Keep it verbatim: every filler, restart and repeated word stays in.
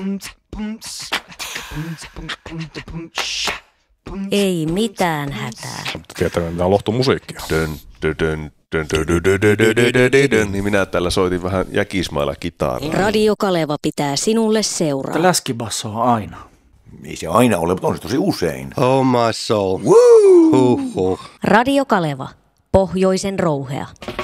Ei mitään hätää. Tietää, mitä on lohtomusiikkia. Dön, dön, dön, dön, dön, dön, dön, dön, dön, dön, dön, dön. Niin minä täällä soitin vähän jäkismailla kitaraa. Radio Kaleva pitää sinulle seuraa. Läskibasso on aina. Ei se aina ole, mutta on se tosi usein. Oh my soul. Woo! Huh, huh. Radio Kaleva, pohjoisen rouhea.